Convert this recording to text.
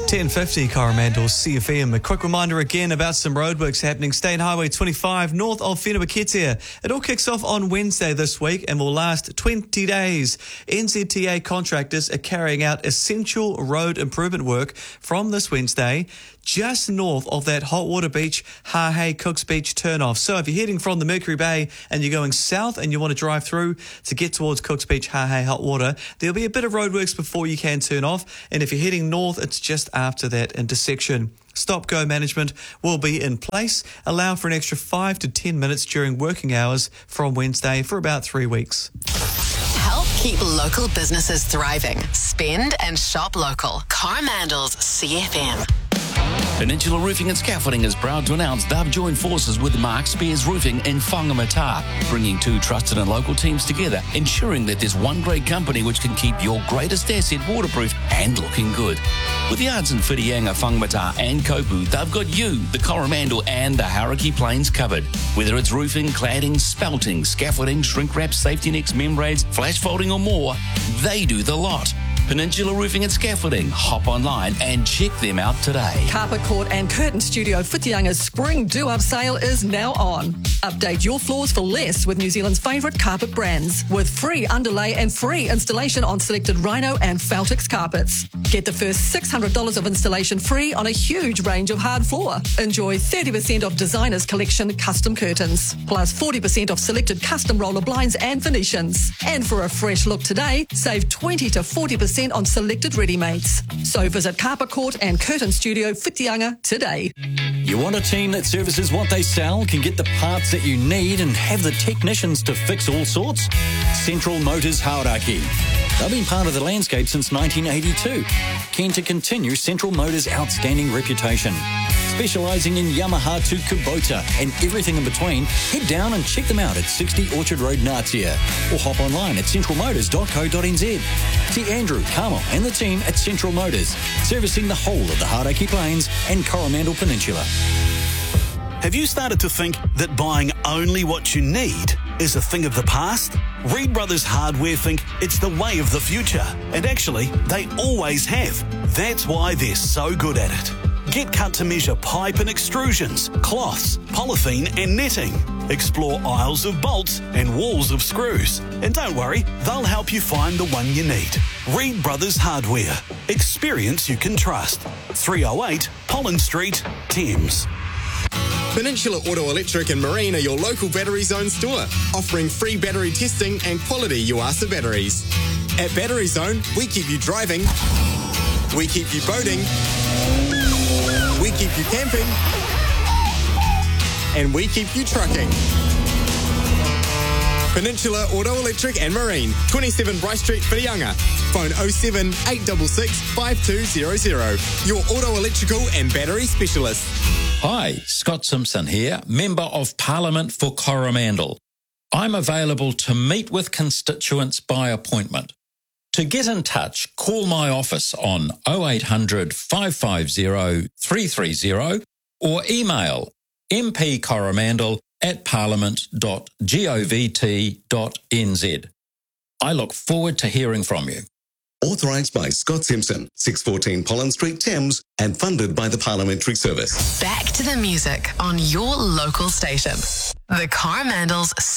10:50 Coromandel CFM. A quick reminder again about some roadworks happening. State Highway 25 north of Whenua-Ketia. It all kicks off on Wednesday this week and will last 20 days. NZTA contractors are carrying out essential road improvement work from this Wednesday, just north of that Hotwater Beach, Hahei Cooks Beach turnoff. So if you're heading from the Mercury Bay and you're going south and you want to drive through to get towards Cooks Beach, Hahei, Hotwater, there'll be a bit of roadworks before you can turn off. And if you're heading north, it's just after that intersection. Stop-go management will be in place. Allow for an extra 5 to 10 minutes during working hours from Wednesday for about 3 weeks. Help keep local businesses thriving. Spend and shop local. Coromandel's CFM. Peninsula Roofing and Scaffolding is proud to announce they've joined forces with Mark Spears Roofing in Whangamata, bringing two trusted and local teams together, ensuring that there's one great company which can keep your greatest asset waterproof and looking good. With the yards in Whitianga, Whangamata and Kopu, they've got you, the Coromandel and the Hauraki Plains covered. Whether it's roofing, cladding, spouting, scaffolding, shrink wrap, safety nets, membranes, flash folding or more, they do the lot. Peninsula Roofing and Scaffolding. Hop online and check them out today. Carpet Court and Curtain Studio Whitianga's Spring Do-Up sale is now on. Update your floors for less with New Zealand's favourite carpet brands, with free underlay and free installation on selected Rhino and Feltix carpets. Get the first $600 of installation free on a huge range of hard floor. Enjoy 30% off Designers Collection custom curtains, plus 40% off selected custom roller blinds and Venetians. And for a fresh look today, save 20 to 40% on selected ready-mates. So visit Carpet Court and Curtain Studio Whitianga today. You want a team that services what they sell, can get the parts that you need and have the technicians to fix all sorts? Central Motors Hauraki. They've been part of the landscape since 1982. Keen to continue Central Motors' outstanding reputation. Specialising in Yamaha to Kubota and everything in between, head down and check them out at 60 Orchard Road, Ngatea, or hop online at centralmotors.co.nz. See Andrew, Carmel and the team at Central Motors, servicing the whole of the Hauraki Plains and Coromandel Peninsula. Have you started to think that buying only what you need is a thing of the past? Reed Brothers Hardware think it's the way of the future, and actually, they always have. That's why they're so good at it. Get cut-to-measure pipe and extrusions, cloths, polythene and netting. Explore aisles of bolts and walls of screws. And don't worry, they'll help you find the one you need. Reed Brothers Hardware. Experience you can trust. 308 Pollen Street, Thames. Peninsula Auto Electric and Marine are your local Battery Zone store, offering free battery testing and quality Yuasa batteries. At Battery Zone, we keep you driving, we keep you boating, we keep you camping, and we keep you trucking. Peninsula Auto Electric and Marine, 27 Bryce Street, Whitianga. Phone 07 866 5200. Your auto electrical and battery specialist. Hi, Scott Simpson here, Member of Parliament for Coromandel. I'm available to meet with constituents by appointment. To get in touch, call my office on 0800 550 330 or email mpcoromandel@parliament.govt.nz. I look forward to hearing from you. Authorised by Scott Simpson, 614 Pollen Street, Thames, and funded by the Parliamentary Service. Back to the music on your local station. The Coromandel's